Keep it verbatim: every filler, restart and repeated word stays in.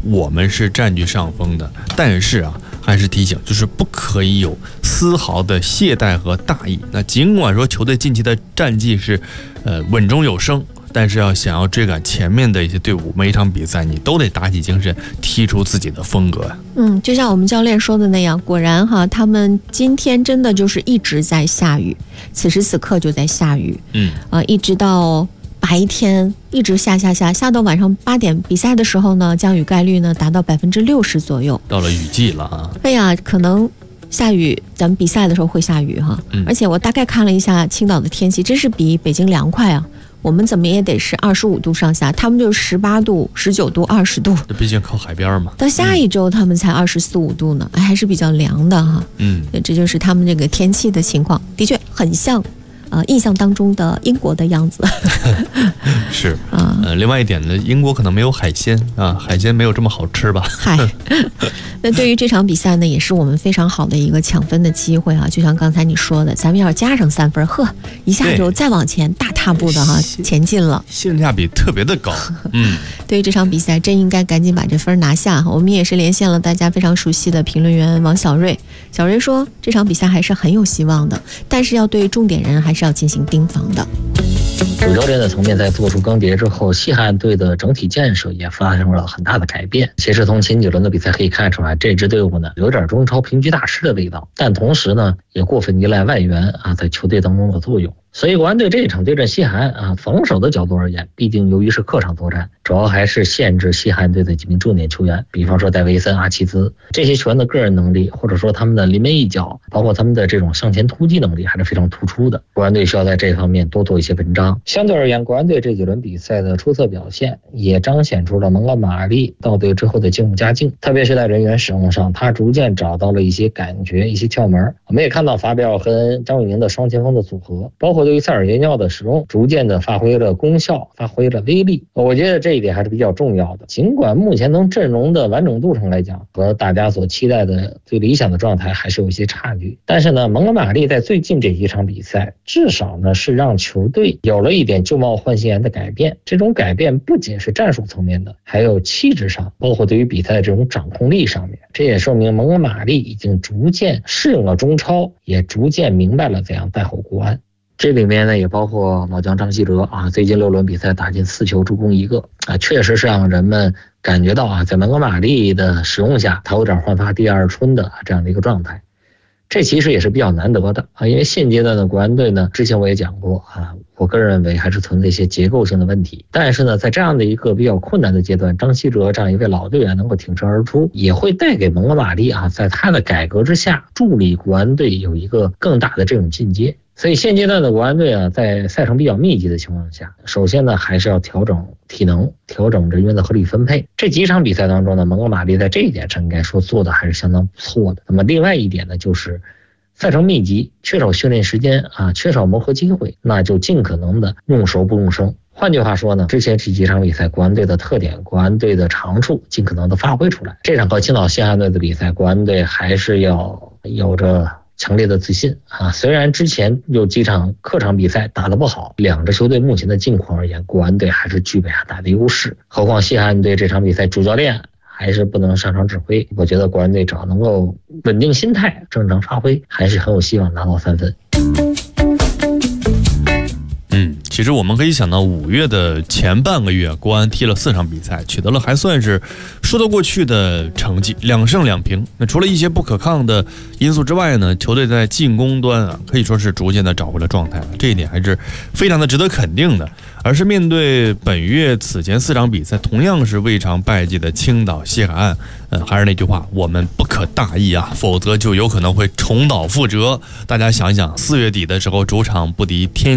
我们是占据上风的，但是啊，还是提醒，就是不可以有丝毫的懈怠和大意。那尽管说球队近期的战绩是，呃，稳中有升，但是要想要追赶前面的一些队伍，每一场比赛你都得打起精神，踢出自己的风格。 嗯，就像我们教练说的那样，果然哈，他们今天真的就是一直在下雨，此时此刻就在下雨。嗯，呃，一直到白天一直下下下下到晚上八点，比赛的时候呢，降雨概率呢达到百分之六十左右。到了雨季了啊！哎呀，可能下雨，咱们比赛的时候会下雨哈。嗯。而且我大概看了一下青岛的天气，真是比北京凉快啊。我们怎么也得是二十五度上下，他们就十八度、十九度、二十度。这毕竟靠海边嘛。到下一周他们才二十四五度呢，还是比较凉的哈。嗯，这就是他们这个天气的情况，的确很像。呃，印象当中的英国的样子是啊，呃，另外一点呢，英国可能没有海鲜啊，海鲜没有这么好吃吧？嗨，那对于这场比赛呢，也是我们非常好的一个抢分的机会啊。就像刚才你说的，咱们要是加上三分，呵，一下就再往前大踏步的哈前进了，性价比特别的高。嗯，对于这场比赛，真应该赶紧把这分拿下。我们也是连线了大家非常熟悉的评论员王小瑞，小瑞说这场比赛还是很有希望的，但是要对重点人还是要进行盯防的。 主教练的层面在做出更迭之后，西汉队的整体建设也发生了很大的改变。其实从前几轮的比赛可以看出来，这支队伍呢有点中超平局大师的味道，但同时呢也过分依赖外援啊在球队当中的作用。所以国安队这一场对阵西汉啊，防守的角度而言，毕竟由于是客场作战，主要还是限制西汉队的几名重点球员，比方说戴维森、阿齐兹这些球员的个人能力，或者说他们的临门一脚，包括他们的这种向前突击能力还是非常突出的。国安队需要在这方面多做一些文章。相对而言，国安队这几轮比赛的出色表现也彰显出了蒙哥马利到队之后的进入佳境，特别是在人员使用上，他逐渐找到了一些感觉、一些窍门。我们也看到法比奥和张玉宁的双前锋的组合，包括对于塞尔杰尼奥的使用，逐渐的发挥了功效，发挥了威力。我觉得这一点还是比较重要的。尽管目前从阵容的完整度上来讲，和大家所期待的最理想的状态还是有一些差距，但是呢，蒙哥马利在最近这几场比赛，至少呢是让球队有了一点旧貌换新颜的改变。这种改变不仅是战术层面的，还有气质上，包括对于比赛的这种掌控力上面。这也说明蒙哥马利已经逐渐适应了中超，也逐渐明白了怎样带好国安。这里面呢也包括老将张稀哲啊，最近六轮比赛打进四球，助攻一个啊，确实是让人们感觉到啊，在蒙哥马利的使用下，他有点焕发第二春的这样的一个状态。这其实也是比较难得的啊，因为现阶段的国安队呢，之前我也讲过啊，我个人认为还是存在一些结构性的问题。但是呢，在这样的一个比较困难的阶段，张稀哲这样一位老队员能够挺身而出，也会带给蒙哥马利啊，在他的改革之下，助力国安队有一个更大的这种进阶。所以现阶段的国安队啊，在赛程比较密集的情况下，首先呢还是要调整体能，调整人员的合理分配。这几场比赛当中呢，蒙哥马利在这一点上应该说做的还是相当不错的。那么另外一点呢，就是赛程密集，缺少训练时间啊，缺少磨合机会，那就尽可能的用熟不用生。换句话说呢，之前这几场比赛国安队的特点，国安队的长处尽可能的发挥出来。这场和青岛西汉队的比赛，国安队还是要有着强烈的自信啊！虽然之前有几场客场比赛打得不好，两支球队目前的境况而言，国安队还是具备很大的优势。何况西汉队这场比赛主教练还是不能上场指挥，我觉得国安队只要能够稳定心态，正常发挥，还是很有希望拿到三分。 嗯，其实我们可以想到五月的前半个月，国安踢了四场比赛，取得了还算是说得过去的成绩，两胜两平。那除了一些不可抗的因素之外呢，球队在进攻端啊，可以说是逐渐的找回了状态了，这一点还是非常的值得肯定的。而是面对本月此前四场比赛同样是未尝败绩的青岛西海岸，呃，还是那句话，我们不可大意啊，否则就有可能会重蹈覆辙。大家想一想，四月底的时候主场不敌天